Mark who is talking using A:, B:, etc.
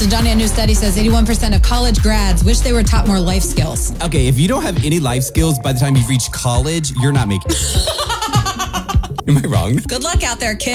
A: So Johnny, a new study says 81% of college grads wish they were taught more life skills.
B: Okay, if you don't have any life skills by the time you've reached college, you're not making it. Am I wrong?
A: Good luck out there, kid.